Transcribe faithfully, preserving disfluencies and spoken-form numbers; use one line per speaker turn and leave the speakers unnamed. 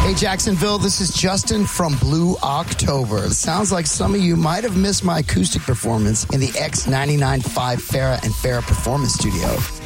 Hey, Jacksonville, this is Justin from Blue October. It sounds like some of you might have missed my acoustic performance in the X ninety-nine point five Farrah and Farrah Performance Studio.